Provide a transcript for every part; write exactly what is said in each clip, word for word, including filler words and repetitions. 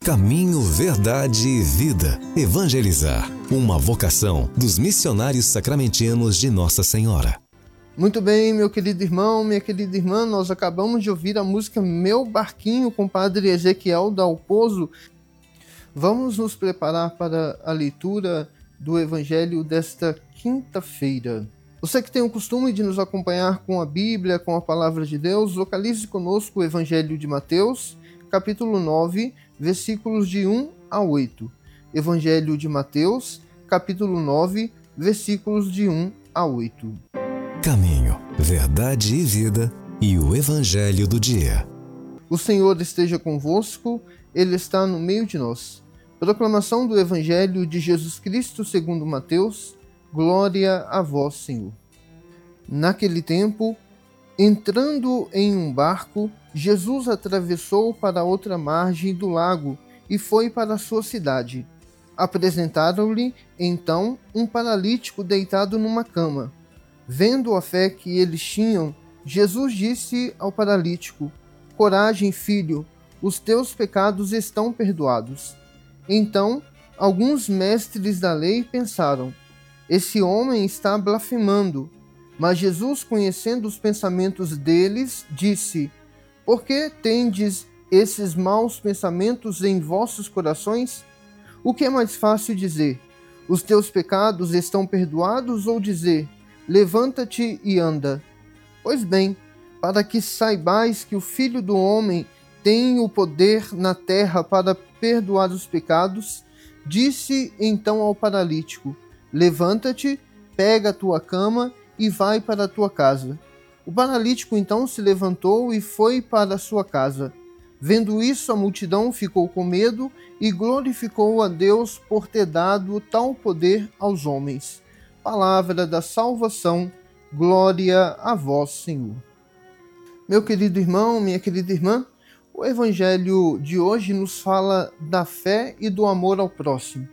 Caminho, verdade e vida. Evangelizar. Uma vocação dos missionários sacramentinos de Nossa Senhora. Muito bem, meu querido irmão, minha querida irmã, nós acabamos de ouvir a música Meu Barquinho com o Padre Ezequiel Dalpozo. Vamos nos preparar para a leitura do Evangelho desta quinta-feira. Você que tem o costume de nos acompanhar com a Bíblia, com a Palavra de Deus, localize conosco o Evangelho de Mateus, capítulo nove, versículos de um a oito. Evangelho de Mateus, capítulo nove, versículos de um a oito. Caminho, verdade e vida e o Evangelho do dia. O Senhor esteja convosco, Ele está no meio de nós. Proclamação do Evangelho de Jesus Cristo segundo Mateus. Glória a vós, Senhor. Naquele tempo, entrando em um barco, Jesus atravessou para outra margem do lago e foi para a sua cidade. Apresentaram-lhe, então, um paralítico deitado numa cama. Vendo a fé que eles tinham, Jesus disse ao paralítico: Coragem, filho, os teus pecados estão perdoados. Então, alguns mestres da lei pensaram: esse homem está blasfemando. Mas Jesus, conhecendo os pensamentos deles, disse: Por que tendes esses maus pensamentos em vossos corações? O que é mais fácil dizer: os teus pecados estão perdoados, ou dizer: levanta-te e anda? Pois bem, para que saibais que o Filho do Homem tem o poder na terra para perdoar os pecados, disse então ao paralítico: levanta-te, pega a tua cama e vai para a tua casa. O paralítico então se levantou e foi para a sua casa. Vendo isso, a multidão ficou com medo e glorificou a Deus por ter dado tal poder aos homens. Palavra da salvação, glória a vós, Senhor. Meu querido irmão, minha querida irmã, o Evangelho de hoje nos fala da fé e do amor ao próximo.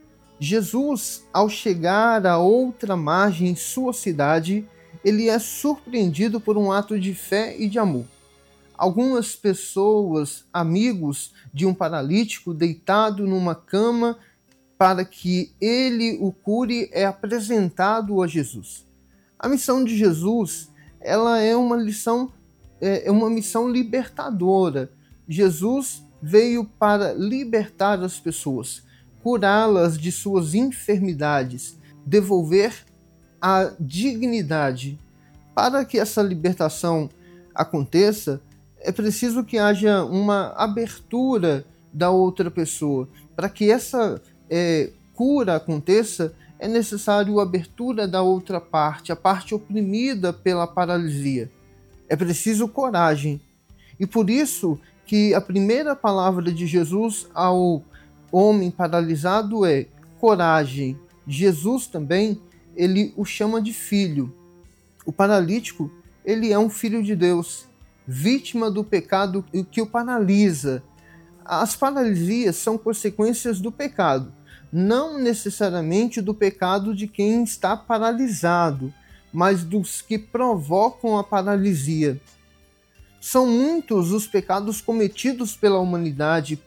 Jesus, ao chegar a outra margem em sua cidade, ele é surpreendido por um ato de fé e de amor. Algumas pessoas, amigos de um paralítico deitado numa cama, para que ele o cure, é apresentado a Jesus. A missão de Jesus, ela é uma lição, é uma missão libertadora. Jesus veio para libertar as pessoas, curá-las de suas enfermidades, devolver a dignidade. Para que essa libertação aconteça, é preciso que haja uma abertura da outra pessoa. Para que essa é, cura aconteça, é necessário a abertura da outra parte, a parte oprimida pela paralisia. É preciso coragem. E por isso que a primeira palavra de Jesus ao homem paralisado é coragem. Jesus também, ele o chama de filho. O paralítico, ele é um filho de Deus, vítima do pecado que o paralisa. As paralisias são consequências do pecado, não necessariamente do pecado de quem está paralisado, mas dos que provocam a paralisia. São muitos os pecados cometidos pela humanidade